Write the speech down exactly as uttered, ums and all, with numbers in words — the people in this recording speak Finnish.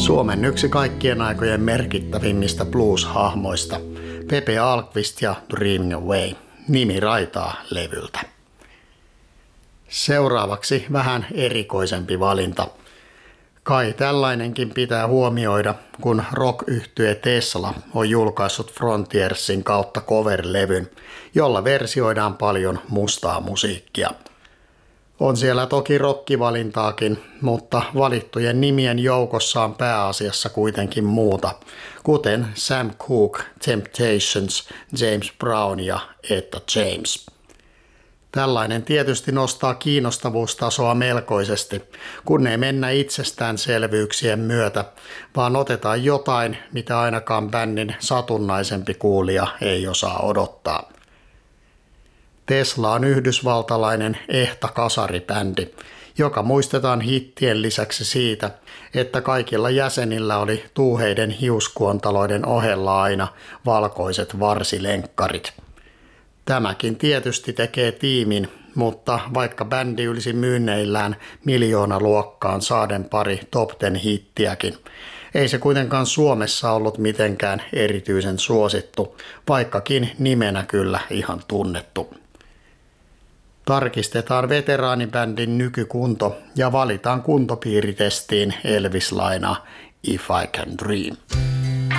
Suomen yksi kaikkien aikojen merkittävimmistä blues-hahmoista, Pepe Ahlqvist ja Dreaming Away, nimi raitaa levyltä. Seuraavaksi vähän erikoisempi valinta. Kai tällainenkin pitää huomioida, kun rock-yhtye Tesla on julkaissut Frontiersin kautta cover-levyn, jolla versioidaan paljon mustaa musiikkia. On siellä toki rockivalintaakin, mutta valittujen nimien joukossa on pääasiassa kuitenkin muuta, kuten Sam Cooke, Temptations, James Brown ja Etta James. Tällainen tietysti nostaa kiinnostavuustasoa melkoisesti, kun ei mennä itsestäänselvyyksien myötä, vaan otetaan jotain, mitä ainakaan bändin satunnaisempi kuulija ei osaa odottaa. Tesla on yhdysvaltalainen ehta kasaribändi, joka muistetaan hittien lisäksi siitä, että kaikilla jäsenillä oli tuuheiden hiuskuontaloiden ohella aina valkoiset varsilenkkarit. Tämäkin tietysti tekee tiimin, mutta vaikka bändi ylsi myynneillään miljoonaluokkaan saaden pari top ten hittiäkin, ei se kuitenkaan Suomessa ollut mitenkään erityisen suosittu, vaikkakin nimenä kyllä ihan tunnettu. Tarkistetaan veteraanibändin nykykunto ja valitaan kuntopiiritestiin Elvis-laina If I Can Dream.